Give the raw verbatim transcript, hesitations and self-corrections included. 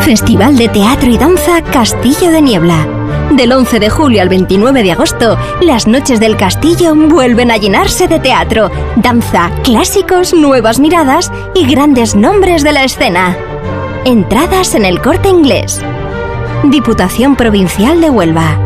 Festival de Teatro y Danza Castillo de Niebla. Del once de julio al veintinueve de agosto, las noches del castillo vuelven a llenarse de teatro, danza, clásicos, nuevas miradas y grandes nombres de la escena. Entradas en El Corte Inglés. Diputación Provincial de Huelva.